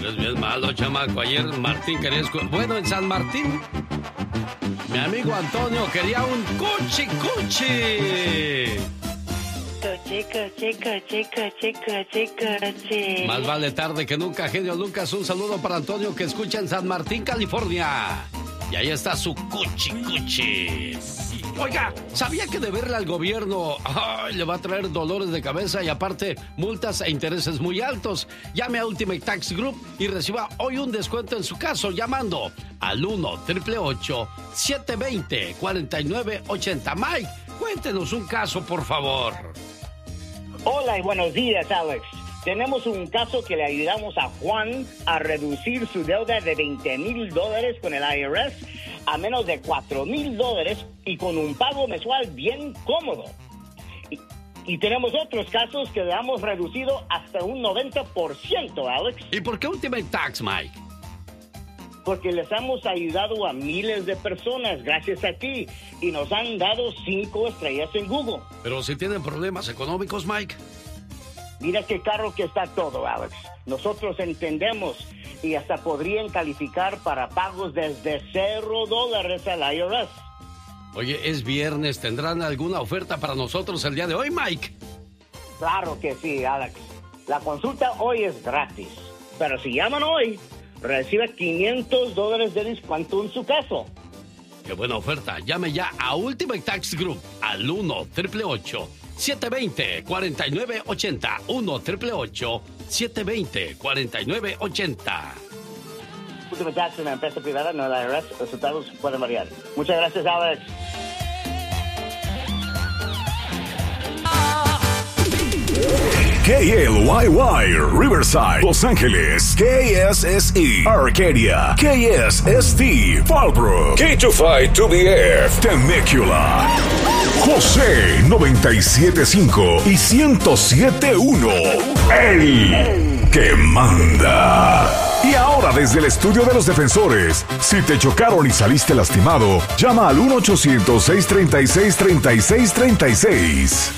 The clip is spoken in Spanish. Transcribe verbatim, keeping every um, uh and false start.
Eres bien malo, chamaco. Ayer Martín quería... escu- Bueno, en San Martín, mi amigo Antonio quería un cuchi cuchi. Coche, coche, coche, coche, coche, coche. Más vale tarde que nunca, genio Lucas. Un saludo para Antonio que escucha en San Martín, California. Y ahí está su cuchi cuchi. Oiga, ¿sabía que deberle al gobierno ay, le va a traer dolores de cabeza y aparte multas e intereses muy altos? Llame a Ultimate Tax Group y reciba hoy un descuento en su caso llamando al uno, ocho ocho ocho, siete dos cero, cuatro nueve ocho cero. Mike, cuéntenos un caso, por favor. Hola y buenos días, Alex. Tenemos un caso que le ayudamos a Juan a reducir su deuda de veinte mil dólares con el I R S a menos de cuatro mil dólares y con un pago mensual bien cómodo. Y, y tenemos otros casos que le hemos reducido hasta un noventa por ciento, Alex. ¿Y por qué Ultimate Tax, Mike? Porque les hemos ayudado a miles de personas gracias a ti y nos han dado cinco estrellas en Google. Pero si tienen problemas económicos, Mike. Mira qué caro que está todo, Alex. Nosotros entendemos y hasta podrían calificar para pagos desde cero dólares al I R S. Oye, es viernes. ¿Tendrán alguna oferta para nosotros el día de hoy, Mike? Claro que sí, Alex. La consulta hoy es gratis. Pero si llaman hoy, recibe quinientos dólares de descuento en su caso. ¡Qué buena oferta! Llame ya a Ultimate Tax Group al uno, ocho ocho ocho, siete dos cero, cuatro nueve ocho cero. uno, ocho ocho ocho, siete dos cero, cuatro nueve ocho cero. Ultimate Tax es una empresa privada, no el I R S. Los resultados pueden variar. Muchas gracias, Alex. K L Y Y, Riverside, Los Ángeles. K S S E, Arcadia. K S S T, Fallbrook. K two five two B F, Temecula. José noventa y siete punto cinco y ciento siete punto uno. El que manda. Y ahora desde el estudio de los defensores, si te chocaron y saliste lastimado, llama al uno ochocientos, seiscientos treinta y seis, treinta y seis treinta y seis.